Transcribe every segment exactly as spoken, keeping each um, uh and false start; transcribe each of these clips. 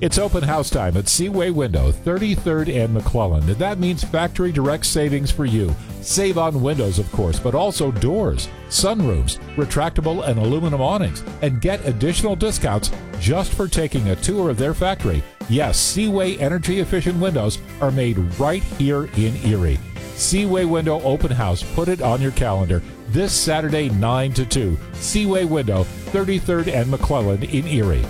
It's open house time at Seaway Window, thirty-third and McClellan, and that means factory direct savings for you. Save on windows, of course, but also doors, sunroofs, retractable and aluminum awnings, and get additional discounts just for taking a tour of their factory. Yes, Seaway energy-efficient windows are made right here in Erie. Seaway Window Open House. Put it on your calendar. This Saturday, nine to two. Seaway Window, thirty-third and McClellan in Erie.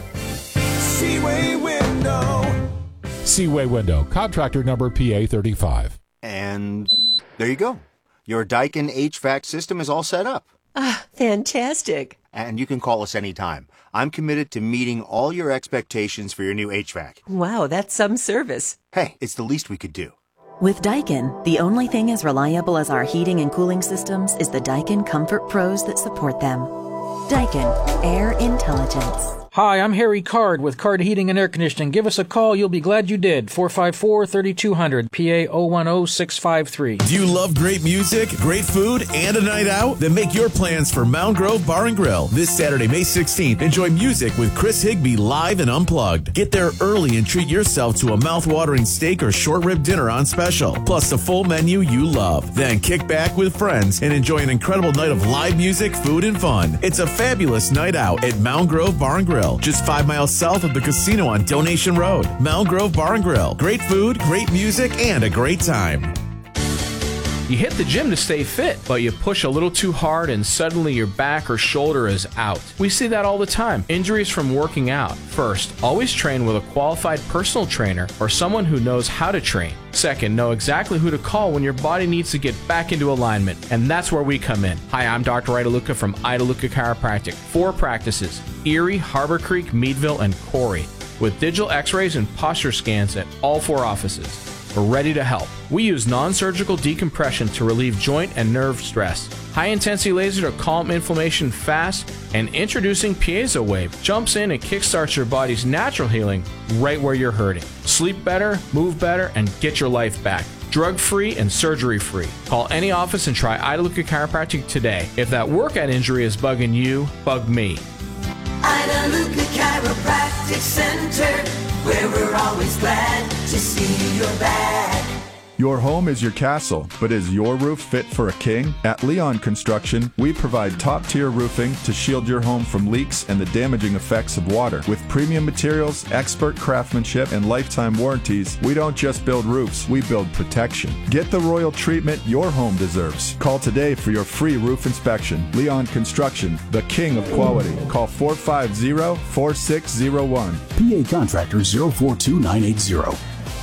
Seaway Window. Seaway Window, contractor number P A thirty-five. And there you go. Your Daikin H V A C system is all set up. Ah, fantastic. And you can call us anytime. I'm committed to meeting all your expectations for your new H V A C. Wow, that's some service. Hey, it's the least we could do. With Daikin, the only thing as reliable as our heating and cooling systems is the Daikin Comfort Pros that support them. Daikin, Air Intelligence. Hi, I'm Harry Card with Card Heating and Air Conditioning. Give us a call. You'll be glad you did. four five four, three two zero zero, P A zero one zero six five three. Do you love great music, great food, and a night out? Then make your plans for Mound Grove Bar and Grill. This Saturday, May sixteenth, enjoy music with Chris Higbee live and unplugged. Get there early and treat yourself to a mouth-watering steak or short rib dinner on special, plus a full menu you love. Then kick back with friends and enjoy an incredible night of live music, food, and fun. It's a fabulous night out at Mound Grove Bar and Grill, just five miles south of the casino on Donation Road. Mound Grove Bar and Grill. Great food, great music, and a great time. You hit the gym to stay fit, but you push a little too hard and suddenly your back or shoulder is out. We see that all the time. Injuries from working out. First, always train with a qualified personal trainer or someone who knows how to train. Second, know exactly who to call when your body needs to get back into alignment, and that's where we come in. Hi, I'm Doctor Idaluka from Idaluka Chiropractic. Four practices: Erie, Harbor Creek, Meadville, and Corey, with digital x-rays and posture scans at all four offices. We're ready to help. We use non-surgical decompression to relieve joint and nerve stress, high-intensity laser to calm inflammation fast, and introducing Piezo Wave jumps in and kickstarts your body's natural healing right where you're hurting. Sleep better, move better, and get your life back. Drug-free and surgery-free. Call any office and try Idaluka Chiropractic today. If that workout injury is bugging you, bug me. Idaluka Chiropractic Center, where we're always glad to see you're back. Your home is your castle, but is your roof fit for a king? At Leon Construction, we provide top-tier roofing to shield your home from leaks and the damaging effects of water. With premium materials, expert craftsmanship, and lifetime warranties, we don't just build roofs, we build protection. Get the royal treatment your home deserves. Call today for your free roof inspection. Leon Construction, the king of quality. Call four five zero, four six zero one. P A Contractor zero four two nine eight zero.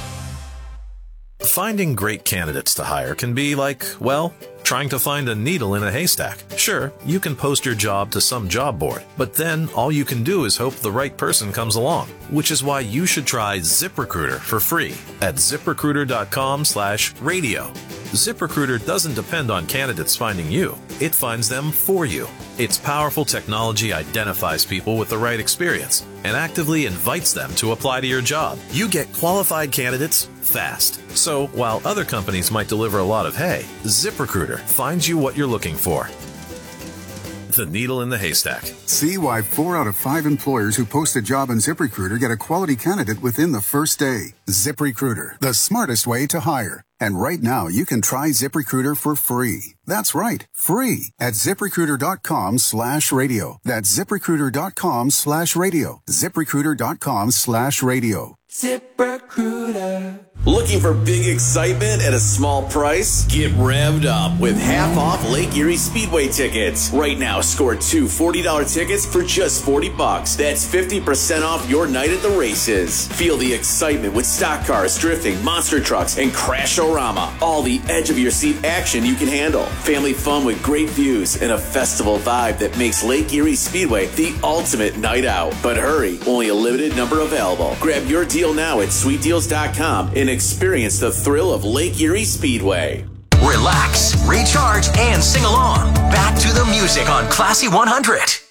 Finding great candidates to hire can be like, well, trying to find a needle in a haystack. Sure, you can post your job to some job board, but then all you can do is hope the right person comes along, which is why you should try ZipRecruiter for free at ZipRecruiter.com slash radio. ZipRecruiter doesn't depend on candidates finding you. It finds them for you. Its powerful technology identifies people with the right experience and actively invites them to apply to your job. You get qualified candidates fast. So while other companies might deliver a lot of hay, ZipRecruiter finds you what you're looking for. The needle in the haystack. See why four out of five employers who post a job on ZipRecruiter get a quality candidate within the first day. ZipRecruiter, the smartest way to hire. And right now, you can try ZipRecruiter for free. That's right, free at ZipRecruiter.com slash radio. That's ZipRecruiter.com slash radio. ZipRecruiter.com slash radio. ZipRecruiter. Looking for big excitement at a small price? Get revved up with half off Lake Erie Speedway tickets. Right now, score two forty dollar tickets for just forty bucks. That's fifty percent off your night at the races. Feel the excitement with stock cars, drifting, monster trucks, and Crash-O-Rama. All the edge of your seat action you can handle. Family fun with great views and a festival vibe that makes Lake Erie Speedway the ultimate night out. But hurry, only a limited number available. Grab your deal now at sweet deals dot com and experience the thrill of Lake Erie Speedway. Relax, recharge, and sing along. Back to the music on Classy one hundred.